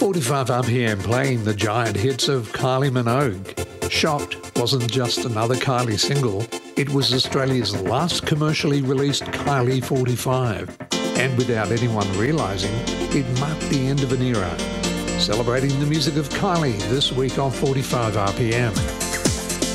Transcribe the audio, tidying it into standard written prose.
45 RPM playing the giant hits of Kylie Minogue. Shocked wasn't just another Kylie single, it was Australia's last commercially released Kylie 45. And without anyone realising, it marked the end of an era. Celebrating the music of Kylie this week on 45 RPM.